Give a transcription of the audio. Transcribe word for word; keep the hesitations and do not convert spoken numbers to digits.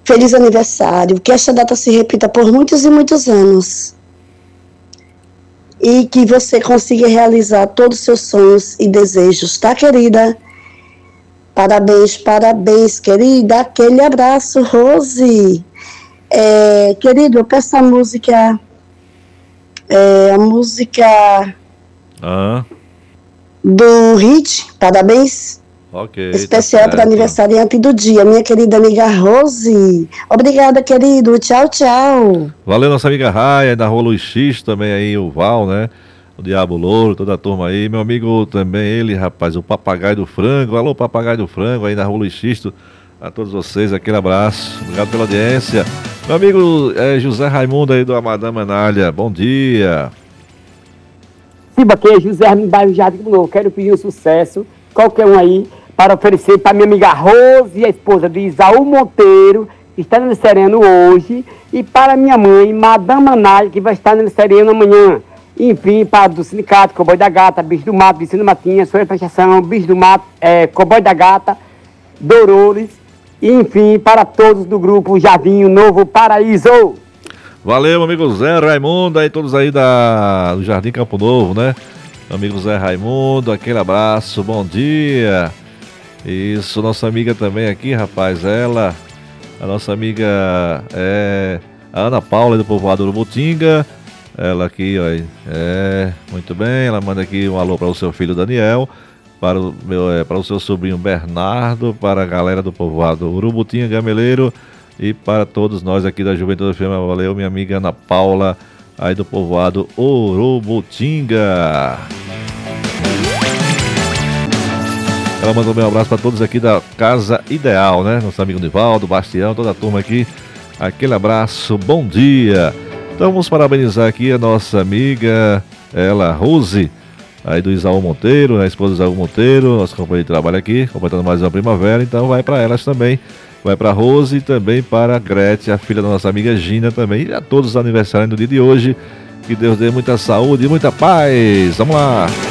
Feliz aniversário, que esta data se repita por muitos e muitos anos. E que você consiga realizar todos os seus sonhos e desejos, tá, querida? Parabéns, parabéns, querida. Aquele abraço, Rose. É, querido, eu peço a música, é, a música Ah, do Hit, parabéns. ok. Especial tá para certo. aniversariante do dia, minha querida amiga Rose. Obrigada, querido. Tchau, tchau. Valeu, nossa amiga Raia, da Rua Luiz X, também aí, o Val, né? O Diabo Louro, toda a turma aí. Meu amigo também, ele, rapaz, o Papagaio do Frango. Alô, Papagaio do Frango, aí na Rua Luiz X. A todos vocês, aquele abraço. Obrigado pela audiência. Meu amigo é, José Raimundo aí do Amadã Manalha. Bom dia. Siba aqui é José Raimundo, bairro Jardim do Novo. Quero pedir um sucesso, qualquer um aí, para oferecer para minha amiga Rose e a esposa de Isaú Monteiro, que está aniversariando hoje, e para minha mãe, Madame Manalha, que vai estar aniversariando amanhã. Enfim, para do Sindicato, Cowboy da Gata, Bicho do Mato, Vicente Matinha, Sua Fechação, Bicho do Mato, é, Cowboy da Gata, Dorores, e enfim, para todos do grupo Javinho Novo Paraíso. Valeu, meu amigo Zé Raimundo, aí todos aí da, do Jardim Campo Novo, né? Meu amigo Zé Raimundo, aquele abraço, bom dia. Isso, nossa amiga também aqui, rapaz, ela, a nossa amiga é a Ana Paula do povoado Urubutinga. Ela aqui, ó, é, muito bem, ela manda aqui um alô para o seu filho Daniel, para o, meu, é, para o seu sobrinho Bernardo, para a galera do povoado Urubutinga, Gameleiro, e para todos nós aqui da Juventude F M. Valeu, minha amiga Ana Paula, aí do povoado Urubutinga. Ela mandou um abraço para todos aqui da Casa Ideal, né? Nosso amigo Nivaldo, Bastião, toda a turma aqui. Aquele abraço, bom dia. Então vamos parabenizar aqui a nossa amiga, ela, Rose, aí do Isaú Monteiro, a esposa do Isaú Monteiro, nosso companheiro de trabalho aqui, completando mais uma primavera, então vai para elas também. Vai para Rose e também para a Gretchen, a filha da nossa amiga Gina também. E a todos os aniversários do dia de hoje. Que Deus dê muita saúde e muita paz. Vamos lá.